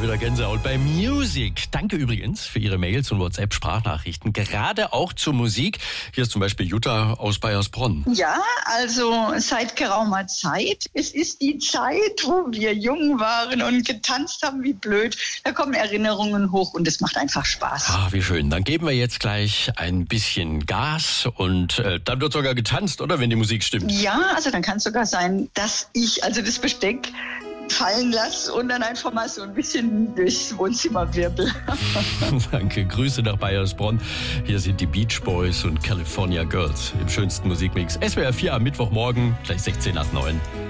wieder Gänsehaut bei Music. Danke übrigens für Ihre Mails und WhatsApp-Sprachnachrichten, gerade auch zur Musik. Hier ist zum Beispiel Jutta aus Baiersbronn. Ja, also seit geraumer Zeit. Es ist die Zeit, wo wir jung waren und getanzt haben wie blöd. Da kommen Erinnerungen hoch und es macht einfach Spaß. Ah, wie schön. Dann geben wir jetzt gleich ein bisschen Gas und dann wird sogar getanzt, oder? Wenn die Musik stimmt. Ja, also dann kann es sogar sein, dass ich das Besteck fallen lasse und dann einfach mal so ein bisschen durchs Wohnzimmer wirbel. Danke, Grüße nach Baiersbronn. Hier sind die Beach Boys und California Girls im schönsten Musikmix. SWR 4 am Mittwochmorgen, gleich 16 nach 9.